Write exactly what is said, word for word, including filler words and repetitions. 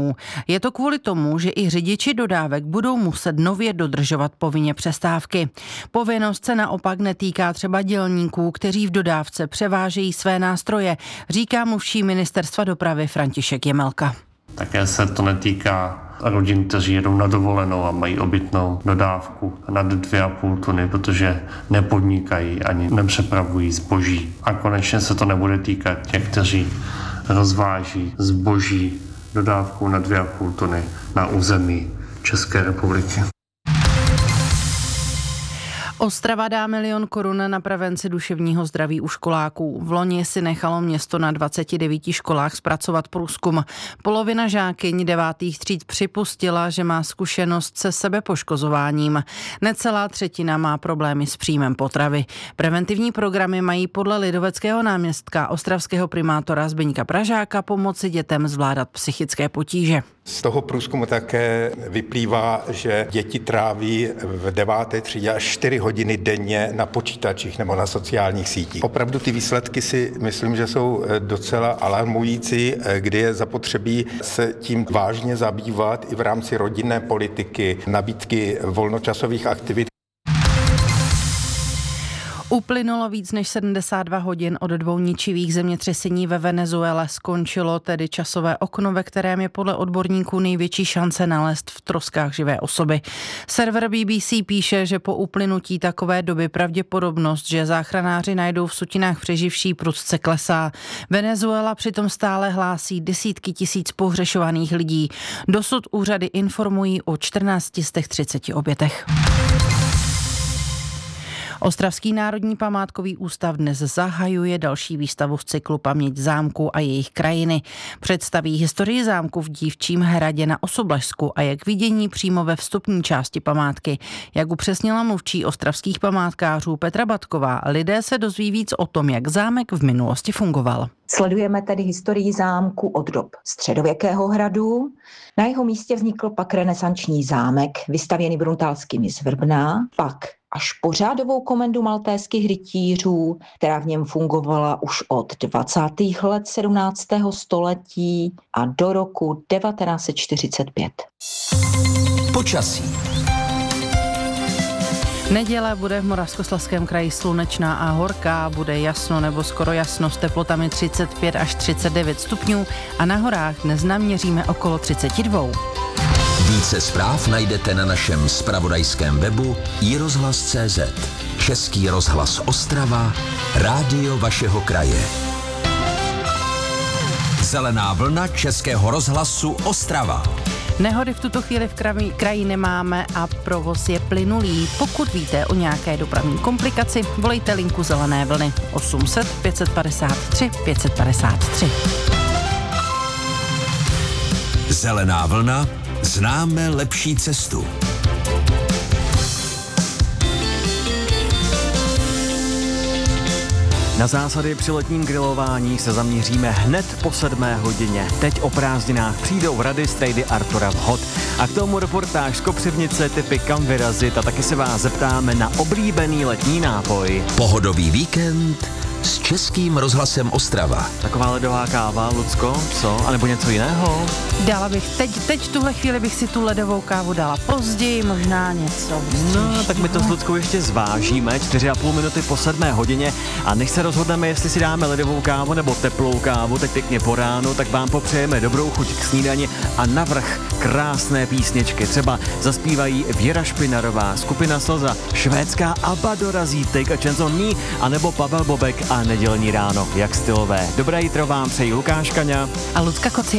občanů. Je to kvůli tomu, že i řidiči dodávek budou muset nově dodržovat povinně přestávky. Povinnost se naopak netýká třeba dělníků, kteří v dodávce převážejí své nástroje, říká mluvčí ministerstva dopravy František Jemelka. Také se to netýká rodin, kteří jedou na dovolenou a mají obytnou dodávku nad dvě a půl tuny, protože nepodnikají ani nepřepravují zboží. A konečně se to nebude týkat těch, kteří rozváží zboží dodávkou na dvě a půl tuny na území České republiky. Ostrava dá milion korun na prevenci duševního zdraví u školáků. V loni si nechalo město na dvaceti devíti školách zpracovat průzkum. Polovina žákyň devátých tříd připustila, že má zkušenost se sebepoškozováním. Necelá třetina má problémy s příjmem potravy. Preventivní programy mají podle lidoveckého náměstka ostravského primátora Zbyňka Pražáka pomoci dětem zvládat psychické potíže. Z toho průzkumu také vyplývá, že děti tráví v deváté třídě až čtyři hodiny denně na počítačích nebo na sociálních sítích. Opravdu ty výsledky si myslím, že jsou docela alarmující, kdy je zapotřebí se tím vážně zabývat i v rámci rodinné politiky, nabídky volnočasových aktivit. Uplynulo víc než sedmdesát dva hodin od dvou ničivých zemětřesení ve Venezuele. Skončilo tedy časové okno, ve kterém je podle odborníků největší šance nalézt v troskách živé osoby. Server B B C píše, že po uplynutí takové doby pravděpodobnost, že záchranáři najdou v sutinách přeživší, prudce klesá. Venezuela přitom stále hlásí desítky tisíc pohřešovaných lidí. Dosud úřady informují o čtrnácti z těch třiceti obětech. Ostravský národní památkový ústav dnes zahajuje další výstavu z cyklu Paměť zámku a jejich krajiny. Představí historii zámku v Dívčím hradě na Osoblažsku a je k vidění přímo ve vstupní části památky. Jak upřesnila mluvčí ostravských památkářů Petra Batková, lidé se dozví víc o tom, jak zámek v minulosti fungoval. Sledujeme tedy historii zámku od dob středověkého hradu. Na jeho místě vznikl pak renesanční zámek, vystavěný Bruntálskými z Vrbna, pak až po řádovou komendu maltéských rytířů, která v něm fungovala už od dvacátých let sedmnáctého století a do roku devatenáct set čtyřicet pět. Počasí. Neděle bude v Moravskoslezském kraji slunečná a horká, bude jasno nebo skoro jasno s teplotami třicet pět až třicet devět stupňů a na horách dnes naměříme okolo třicet dva. Více zpráv najdete na našem zpravodajském webu i rozhlas tečka cé zet. Český rozhlas Ostrava, rádio vašeho kraje. Zelená vlna Českého rozhlasu Ostrava. Nehody v tuto chvíli v kraji, kraji nemáme a provoz je plynulý. Pokud víte o nějaké dopravní komplikaci, volejte linku Zelené vlny osm set pět padesát tři pět padesát tři. Zelená vlna, známe lepší cestu. Na zásady při letním grilování se zaměříme hned po sedmé hodině. Teď o prázdninách přijdou rady z trejdy Artura Vhod. A k tomu reportáž z Kopřivnice, tipy kam vyrazit a taky se vás zeptáme na oblíbený letní nápoj. Pohodový víkend s Českým rozhlasem Ostrava. Taková ledová káva, Lucko, co? A nebo něco jiného? Dala bych, teď, teď v tuhle chvíli bych si tu ledovou kávu dala později, možná něco. No, tak my to s Luckou ještě zvážíme, čtyři a půl minuty po sedmé hodině a než se rozhodneme, jestli si dáme ledovou kávu nebo teplou kávu, teď pěkně po ránu, tak vám popřejeme dobrou chuť k snídani a navrch krásné písničky. Třeba zaspívají Věra Špinarová, skupina Slza, švédská ABBA dorazí Take a Chance on Me, anebo Pavel Bobek a Nedělní ráno. Jak stylové. Dobré jitro vám přeji Lukáš Kaňa a Lucka Koci.